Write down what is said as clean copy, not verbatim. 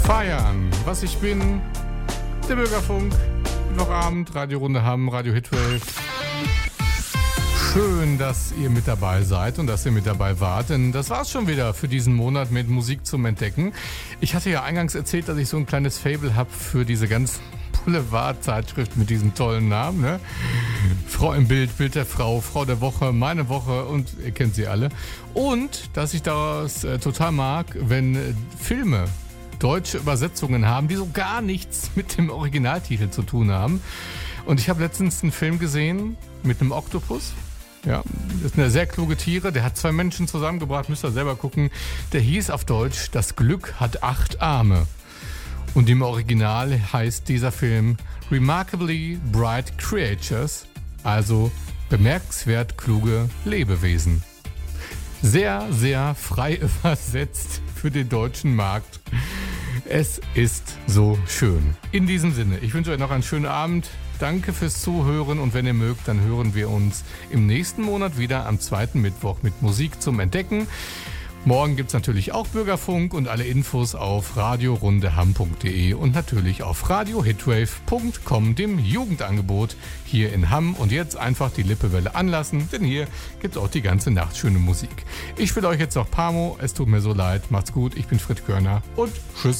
Feiern, was ich bin, der Bürgerfunk, Mittwochabend, Radio Runde Hamm, Radio Hitwave. Schön, dass ihr mit dabei seid und dass ihr mit dabei wart, denn das war's schon wieder für diesen Monat mit Musik zum Entdecken. Ich hatte ja eingangs erzählt, dass ich so ein kleines Faible habe für diese ganz Boulevard-Zeitschrift mit diesem tollen Namen, ne? Frau im Bild, Bild der Frau, Frau der Woche, meine Woche und ihr kennt sie alle. Und dass ich das total mag, wenn Filme deutsche Übersetzungen haben, die so gar nichts mit dem Originaltitel zu tun haben. Und ich habe letztens einen Film gesehen mit einem Oktopus. Ja, das sind ja sehr kluge Tiere. Der hat 2 Menschen zusammengebracht, müsst ihr selber gucken. Der hieß auf Deutsch Das Glück hat 8 Arme. Und im Original heißt dieser Film Remarkably Bright Creatures, also bemerkenswert kluge Lebewesen. Sehr, sehr frei übersetzt für den deutschen Markt. Es ist so schön. In diesem Sinne, ich wünsche euch noch einen schönen Abend. Danke fürs Zuhören und wenn ihr mögt, dann hören wir uns im nächsten Monat wieder am 2. Mittwoch mit Musik zum Entdecken. Morgen gibt es natürlich auch Bürgerfunk und alle Infos auf radiorundehamm.de und natürlich auf radiohitwave.com, dem Jugendangebot hier in Hamm. Und jetzt einfach die Lippewelle anlassen, denn hier gibt es auch die ganze Nacht schöne Musik. Ich will euch jetzt noch Pamo, es tut mir so leid, macht's gut, ich bin Fritz Körner und tschüss.